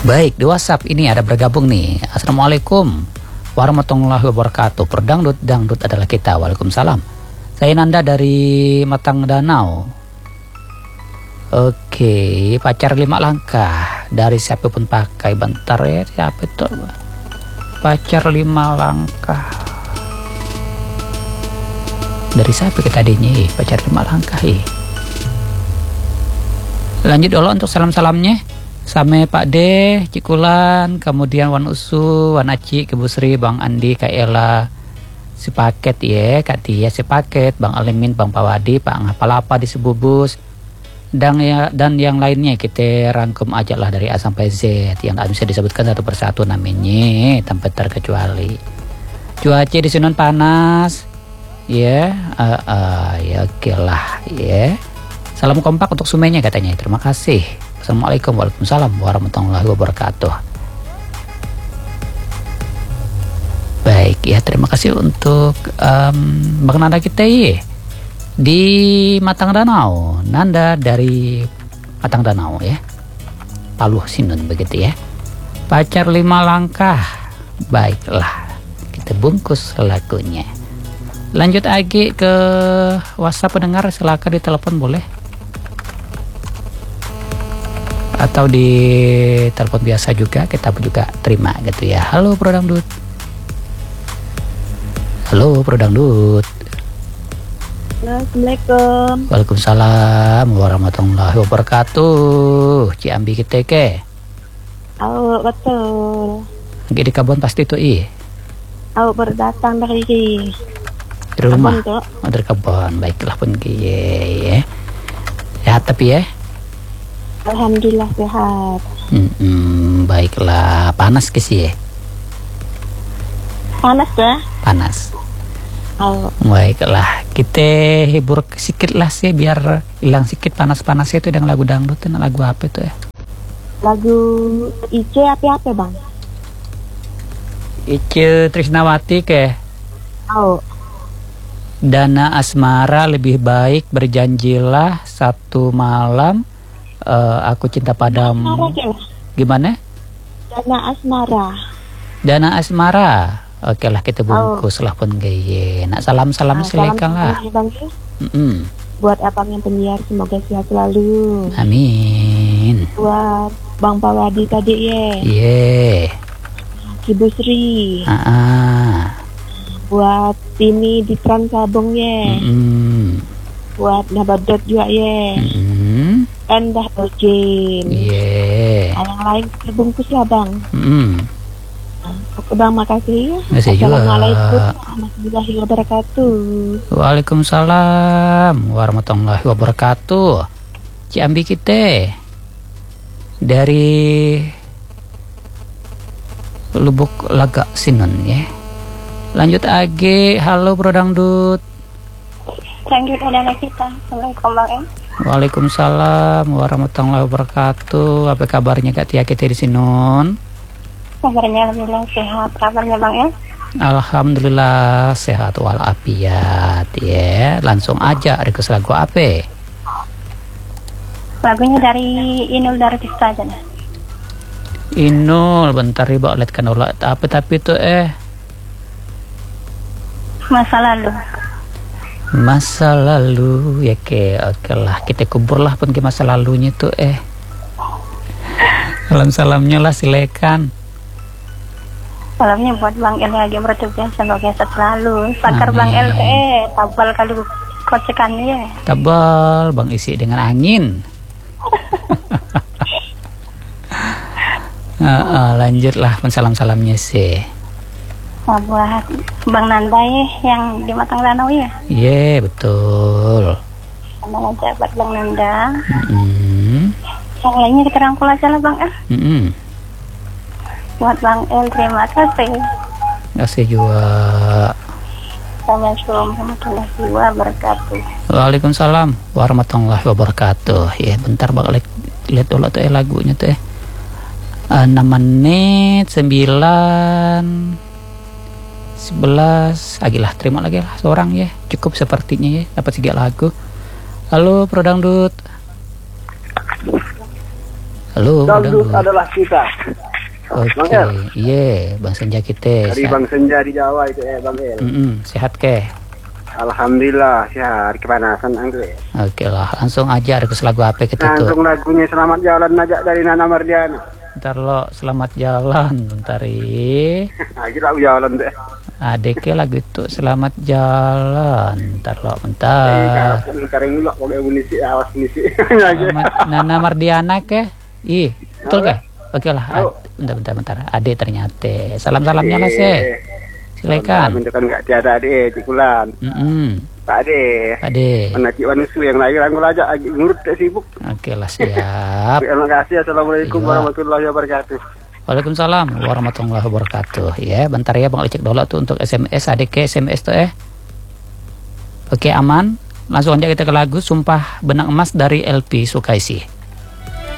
Baik, di WhatsApp ini ada bergabung nih. Assalamualaikum warahmatullahi wabarakatuh. Perdangdut, dangdut adalah kita. Waalaikumsalam. Saya Nanda dari Matang Danau. Oke, pacar 5 langkah. Dari siapa pun pakai. Bentar ya, siapa itu? Pacar 5 langkah. Dari siapa kita tadinya? Pacar 5 langkah. Lanjut dulu untuk salam-salamnya. Sama Pak D, Cikulan, kemudian Wan Usu, Wan Aci, Ke Busri, Bang Andi, Kak Ella, si paket ya, Kak Tia si paket, Bang Alimin, Bang Pawadi, Pak Ngapalapa di Sebubus, dan yang lainnya kita rangkum aja lah dari A sampai Z yang nggak bisa disebutkan satu persatu namanya tanpa terkecuali. Cuaca di sini panas, ya, ya oke lah, ya. Salam kompak untuk sumenya katanya. Terima kasih. Assalamualaikum warahmatullahi warahmatullahi wabarakatuh. Baik ya, terima kasih untuk Bang Nanda kita ya di Matang Danau. Nanda dari Matang Danau ya, Paluh Sinun begitu ya. Pacar 5 langkah. Baiklah, kita bungkus lagunya. Lanjut lagi ke WhatsApp pendengar, silakan ditelepon boleh, atau di telepon biasa juga kita juga terima gitu ya. Halo Bro Dangdut. Halo Bro Dangdut. Assalamualaikum. Waalaikumsalam warahmatullahi wabarakatuh. Ciambi kita ke. Aku betul. Lagi di Kabon pasti tuh Aku berdatang dari rumah. Kabon, Oh, dari Kabon. Baiklah pun ya. Sehat tapi ya. Alhamdulillah sehat. Baiklah, panas ke sih ya? Panas ya? Panas. Oh. Baiklah, kita hibur sedikit lah sih biar hilang sedikit panas-panasnya itu dengan lagu dangdut. Dan lagu apa itu ya? Lagu Ice apa bang? Ice Trisnawati ke? Oh. Dana Asmara lebih baik berjanjilah satu malam. Aku cinta padamu. Gimana? Dana Asmara. Dana Asmara. Oke lah kita bungkus lah pun gaya. Nak salam-salam silakan lah. Buat abang yang penyiar semoga sehat selalu. Amin. Buat Bang Pawadi tadi ya. Iya. Kibusri. Buat Tini di Trans Sabung ya. Buat Nabadot juga ya. Endah Ojin. Iya. Yang lain terbungkus lah bang. Oke bang, makasih. Assalamualaikum warahmatullahi wabarakatuh. Waalaikumsalam warahmatullahi wabarakatuh. Ciambi kita dari Lubuk Laga Sinun ya. Lanjut lagi. Halo Bro Dangdut. Lanjut ada kita. Assalamualaikum bang. Waalaikumsalam warahmatullahi wabarakatuh. Apa kabarnya Kak Tia kita di Sinun? Kabarnya alhamdulillah sehat. Kabarnya bang ya? Alhamdulillah sehat walafiat ya. Langsung aja request lagu apa? Lagunya dari Inul Daratista aja nih. Inul, bentar riba lihat kan ulah apa tapi itu Masa lalu. Masa lalu ya ke. Oke lah kita kubur lah pun ke masa lalunya tuh salam-salamnya lah silakan. Salamnya buat Bang El lagi bertugas semoga sehat selalu. Pakar Bang El tabal kali kocekannya. Tabal Bang isi dengan angin. Lanjutlah salam-salamnya sih. Buat Bang Nanda yang di Matang Danau ya. Iya betul. Sama aja buat Bang Nanda. Yang lainnya kita rangkul aja lah Bang El. Buat Bang El terima kasih. Kasih juga. Assalamualaikum warahmatullahi wabarakatuh. Waalaikumsalam warahmatullahi wabarakatuh. Ya bentar Bang lihat dulu tuh lagunya tuh 6 menit 9 11 agilah terima lagi lah seorang ya, cukup sepertinya ya dapat 3 lagu. Halo Bro Dangdut. Halo, Dangdut adalah kita. Oke, iya, Bang Senja kita. Dari Bang Senja di Jawa itu Bang El. Sehat ke? Alhamdulillah sehat, kepanasan angke. Oke lah, langsung aja request lagu apa kita tuh. Langsung lagunya Selamat Jalan aja dari Nana Mardiana. Bentar lo, Selamat Jalan, bentar Lagi lagu jalan deh. Adeknya lagu itu Selamat Jalan. Bentar lo, bentar. Kareng dulu pakai munisi, awas munisi. Nana Mardiana ke? Ih, betul ke? Oke lah, bentar. Ade ternyata. Salam-salamnya lah sih. Silakan. Menunjukkan nggak tiada Ade, Cikulan. Pak Ade. Mana Cik Wanusu yang lahir aku aja ngurut tak sibuk. Oke lah, siap. Terima kasih. Assalamualaikum warahmatullahi wabarakatuh. Waalaikumsalam warahmatullahi wabarakatuh. Ya, bentar ya Bang cek dulu tuh untuk SMS. Adik ke SMS tuh Oke, aman. Langsung aja kita ke lagu Sumpah Benang Emas dari LP Sukaisi.